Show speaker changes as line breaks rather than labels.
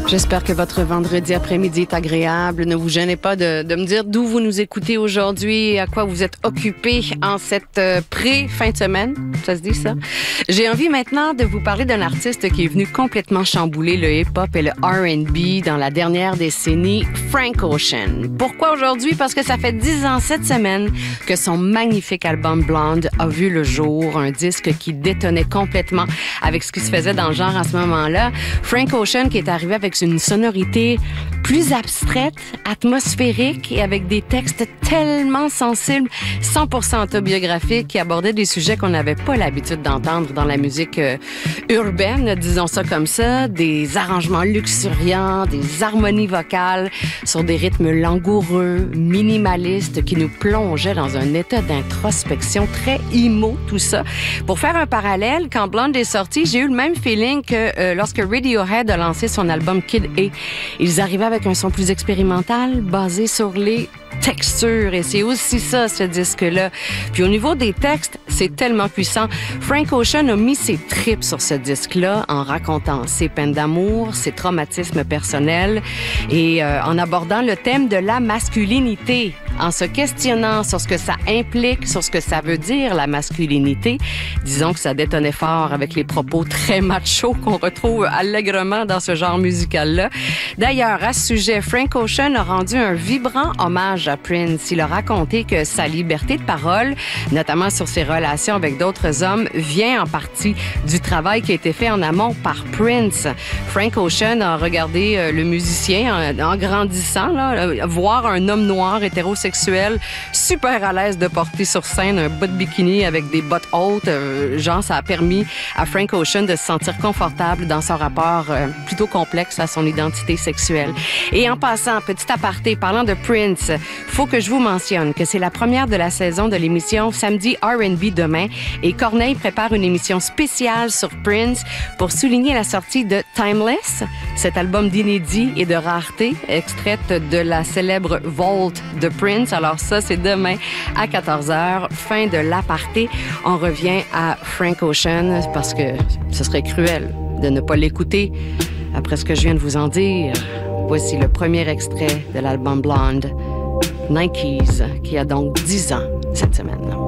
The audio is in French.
J'espère que votre vendredi après-midi est agréable. Ne vous gênez pas de me dire d'où vous nous écoutez aujourd'hui et à quoi vous êtes occupés en cette pré-fin de semaine. Ça se dit, ça? J'ai envie maintenant de vous parler d'un artiste qui est venu complètement chambouler le hip-hop et le R&B dans la dernière décennie, Frank Ocean. Pourquoi aujourd'hui? Parce que ça fait 10 ans cette semaine que son magnifique album Blonde a vu le jour, un disque qui détonnait complètement avec ce qui se faisait dans le genre à ce moment-là. Frank Ocean qui est arrivé avec une sonorité plus abstraite, atmosphérique et avec des textes tellement sensibles, 100% autobiographiques qui abordaient des sujets qu'on n'avait pas l'habitude d'entendre dans la musique urbaine, disons ça comme ça, des arrangements luxuriants, des harmonies vocales sur des rythmes langoureux, minimalistes qui nous plongeaient dans un état d'introspection très emo, tout ça. Pour faire un parallèle, quand Blonde est sorti, j'ai eu le même feeling que lorsque Radiohead a lancé son album Kid A. Ils arrivaient avec un son plus expérimental, basé sur les textures, et c'est aussi ça, ce disque-là. Puis au niveau des textes, c'est tellement puissant. Frank Ocean a mis ses tripes sur ce disque-là en racontant ses peines d'amour, ses traumatismes personnels et en abordant le thème de la masculinité, en se questionnant sur ce que ça implique, sur ce que ça veut dire, la masculinité. Disons que ça détonnait fort avec les propos très machos qu'on retrouve allègrement dans ce genre musical-là. D'ailleurs, à ce sujet, Frank Ocean a rendu un vibrant hommage à Prince. Il a raconté que sa liberté de parole, notamment sur ses relations avec d'autres hommes, vient en partie du travail qui a été fait en amont par Prince. Frank Ocean a regardé le musicien en grandissant, là, voir un homme noir hétérosexuel super à l'aise de porter sur scène un bas de bikini avec des bottes hautes. Genre, ça a permis à Frank Ocean de se sentir confortable dans son rapport plutôt complexe à son identité sexuelle. Et en passant, petit aparté, parlant de Prince, faut que je vous mentionne que c'est la première de la saison de l'émission Samedi R&B demain et Corneille prépare une émission spéciale sur Prince pour souligner la sortie de Timeless, cet album d'inédit et de rareté, extraite de la célèbre Vault de Prince. Alors ça, c'est demain à 14h, fin de l'aparté. On revient à Frank Ocean parce que ce serait cruel de ne pas l'écouter après ce que je viens de vous en dire. Voici le premier extrait de l'album Blonde, Nikes, qui a donc 10 ans cette semaine.